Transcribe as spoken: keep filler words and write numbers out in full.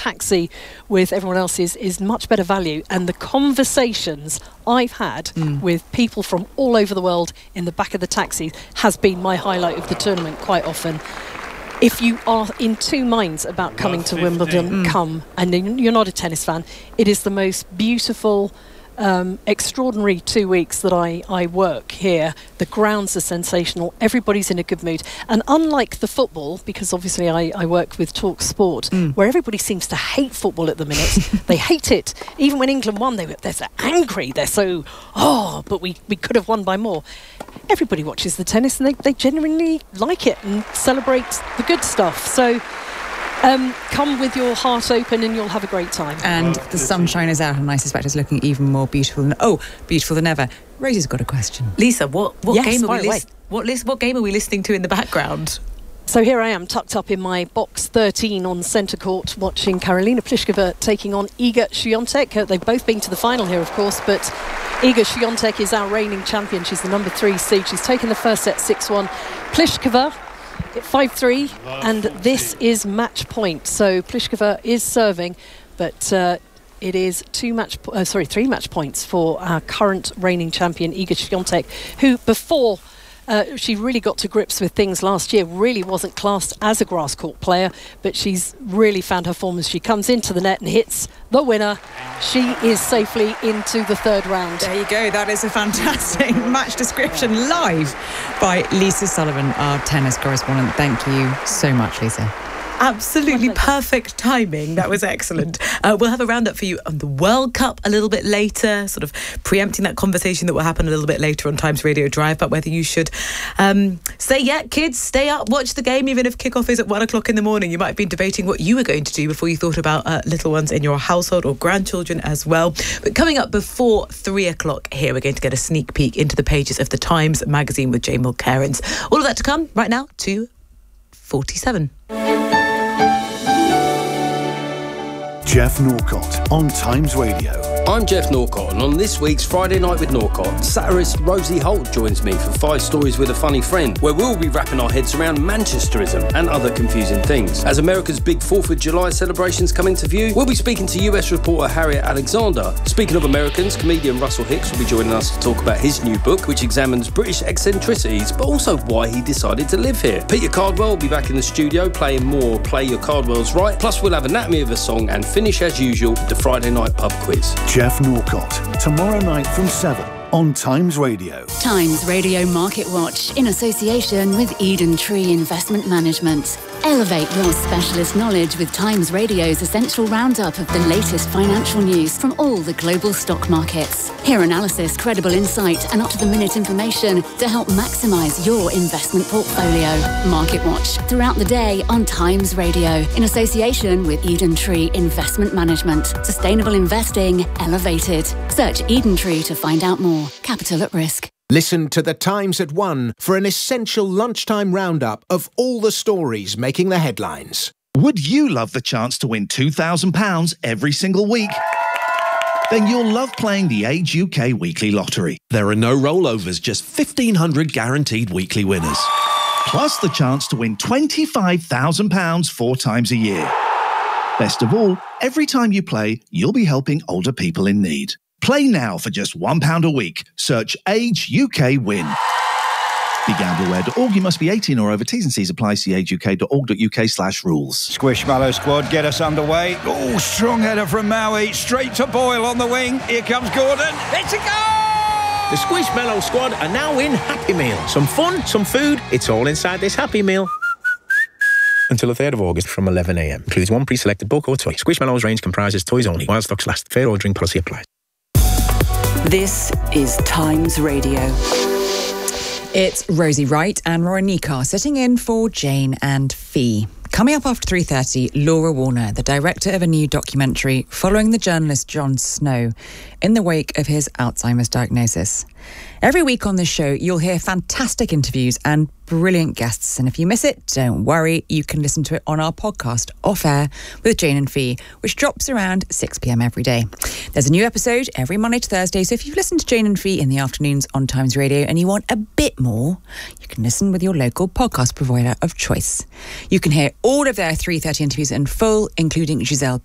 taxi with everyone else is, is much better value. And the conversations I've had mm. with people from all over the world in the back of the taxis has been my highlight of the tournament quite often. If you are in two minds about coming to Wimbledon, mm. come. And you're not a tennis fan. It is the most beautiful, um, extraordinary two weeks that I, I work here. The grounds are sensational. Everybody's in a good mood. And unlike the football, because obviously I, I work with Talk Sport, mm. where everybody seems to hate football at the minute. They hate it. Even when England won, they were, they're so angry. They're so, oh, but we, we could have won by more. Everybody watches the tennis and they, they genuinely like it and celebrate the good stuff. So um, come with your heart open and you'll have a great time. And the sunshine is out and I suspect it's looking even more beautiful than, oh, beautiful than ever. Rosie's got a question. Lisa, what, what, yes, game, are we lis- what, lis- what game are we listening to in the background? So here I am, tucked up in my box thirteen on centre court, watching Karolina Pliskova taking on Iga Świątek. Uh, they've both been to the final here, of course, but Iga Świątek is our reigning champion. She's the number three seed. She's taken the first set six one. Pliskova five three, and this is match point. So Pliskova is serving, but uh, it is two match, uh, sorry, three match points for our current reigning champion Iga Świątek, who before Uh, she really got to grips with things last year, really wasn't classed as a grass court player, but she's really found her form as she comes into the net and hits the winner. She is safely into the third round. There you go. That is a fantastic match description live by Lisa Sullivan, our tennis correspondent. Thank you so much, Lisa. Absolutely perfect timing. That was excellent. Uh, we'll have a roundup for you on the World Cup a little bit later, sort of preempting that conversation that will happen a little bit later on Times Radio Drive about whether you should um, say, yeah, kids, stay up, watch the game, even if kickoff is at one o'clock in the morning. You might have been debating what you were going to do before you thought about uh, little ones in your household or grandchildren as well. But coming up before three o'clock here, we're going to get a sneak peek into the pages of the Times magazine with Jane Mulcairns. All of that to come right now, two forty-seven. Jeff Norcott on Times Radio. I'm Jeff Norcott, and on this week's Friday Night with Norcott, satirist Rosie Holt joins me for Five Stories with a Funny Friend, where we'll be wrapping our heads around Manchesterism and other confusing things. As America's big fourth of July celebrations come into view, we'll be speaking to U S reporter Harriet Alexander. Speaking of Americans, comedian Russell Hicks will be joining us to talk about his new book, which examines British eccentricities, but also why he decided to live here. Peter Cardwell will be back in the studio playing more Play Your Cardwells Right, plus we'll have Anatomy of a Song and finish as usual with the Friday Night Pub Quiz. Jeff Norcott, tomorrow night from seven on Times Radio. Times Radio Market Watch in association with Eden Tree Investment Management. Elevate your specialist knowledge with Times Radio's essential roundup of the latest financial news from all the global stock markets. Hear analysis, credible insight and up-to-the-minute information to help maximise your investment portfolio. Market Watch throughout the day on Times Radio in association with Eden Tree Investment Management. Sustainable investing elevated. Search Eden Tree to find out more. Capital at risk. Listen to The Times at one for an essential lunchtime roundup of all the stories making the headlines. Would you love the chance to win two thousand pounds every single week? Then you'll love playing the Age U K Weekly Lottery. There are no rollovers, just fifteen hundred guaranteed weekly winners. Plus the chance to win twenty-five thousand pounds four times a year. Best of all, every time you play, you'll be helping older people in need. Play now for just one pound a week. Search Age U K Win. Be gamble aware dot org. You must be eighteen or over. T's and C's apply. See age u k dot org dot u k slash rules. Squishmallow squad get us underway. Oh, strong header from Maui. Straight to Boyle on the wing. Here comes Gordon. It's a goal! The Squishmallow squad are now in Happy Meal. Some fun, some food. It's all inside this Happy Meal. Until the third of August from eleven a m. Includes one pre-selected book or toy. Squishmallow's range comprises toys only. While stocks last. Fair ordering policy applies. This is Times Radio. It's Rosie Wright and Rory Nikar sitting in for Jane and Fee. Coming up after three thirty, Laura Warner, the director of a new documentary following the journalist Jon Snow in the wake of his Alzheimer's diagnosis. Every week on this show, you'll hear fantastic interviews and brilliant guests. And if you miss it, don't worry, you can listen to it on our podcast, Off Air with Jane and Fee, which drops around six p m every day. There's a new episode every Monday to Thursday, so if you've listened to Jane and Fee in the afternoons on Times Radio and you want a bit more, you can listen with your local podcast provider of choice. You can hear all of their three thirty interviews in full, including Giselle